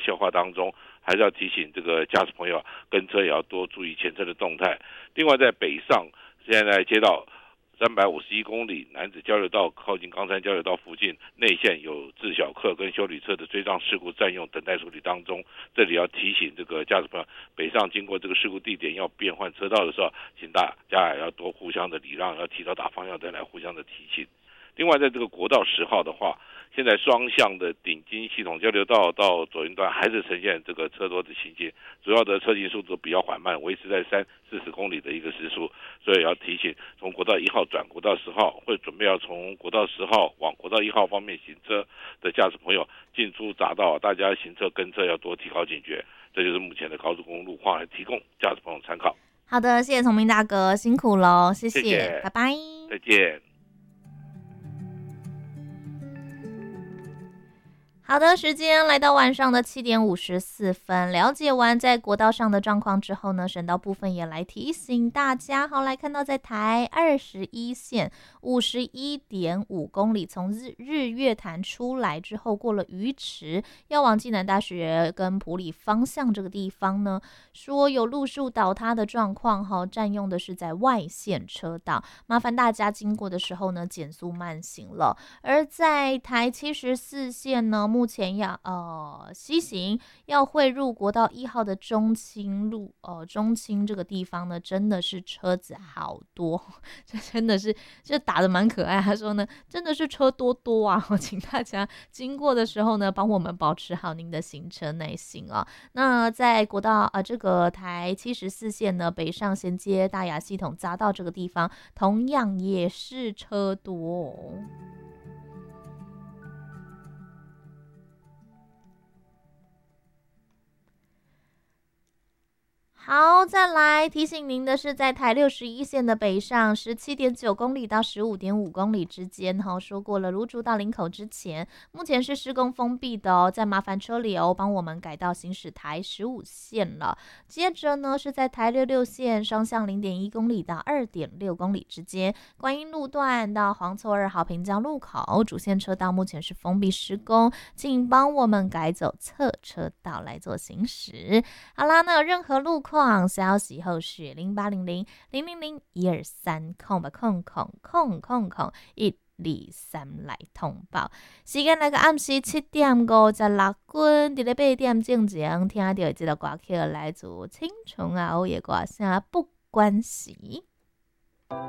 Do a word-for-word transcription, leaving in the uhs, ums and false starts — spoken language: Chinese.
消化当中，还是要提醒这个驾驶朋友跟车也要多注意前车的动态。另外在北上，现在街道三百五十一公里南子交流道靠近冈山交流道附近内线有自小客跟休旅车的追撞事故占用等待处理当中，这里要提醒这个驾驶朋友北上经过这个事故地点要变换车道的时候，请大家也要多互相的礼让，要提早打方向灯来互相的提醒。另外在这个国道十号的话，现在双向的顶金系统交流道到左营段还是呈现这个车多的情形，主要的车行速度比较缓慢，维持在三四十公里的一个时速，所以要提醒从国道一号转国道十号，或者准备要从国道十号往国道一号方面行车的驾驶朋友，进出匝道，大家行车跟车要多提高警觉。这就是目前的高速公路路况，来提供驾驶朋友参考。 好的，谢谢崇明大哥，辛苦喽，谢谢， 谢谢， 拜拜， 再见。 好的，时间来到晚上的七点五十四分。了解完在国道上的状况之后呢，省道部分也来提醒大家。好，来看到在台二十一线五十一点五公里，从日日月潭出来之后，过了鱼池，要往暨南大学跟埔里方向这个地方呢，说有路树倒塌的状况，哈，占用的是在外线车道，麻烦大家经过的时候呢，减速慢行了。而在台七十四线呢，目前要呃西行要汇入国道一号的中清路，呃中清这个地方呢，真的是车子好多，这真的是就打得蛮可爱。他说呢，真的是车多多啊，请大家经过的时候呢，帮我们保持好您的行车耐心啊。那在国道呃这个台七十四线呢，北上衔接大雅系统匝道这个地方，同样也是车多哦。好，再来提醒您的是，在台六十一线的北上十七点九公里到十五点五公里之间，哈，说过了，芦竹到林口之前，目前是施工封闭的哦，再麻烦车流帮我们改道行驶台十五线了。接着呢，是在台六六线双向零点一公里到二点六公里之间，观音路段到黄厝二号平交路口主线车道目前是封闭施工，请帮我们改走侧车道来做行驶。好啦，那有任何路况消息后续零八零零零零零一二三空吧空空空空空一二三来通报。时间来到暗时七点五十六分，在八点正前听到这个歌曲来自青虫啊，欧耶歌声不关系。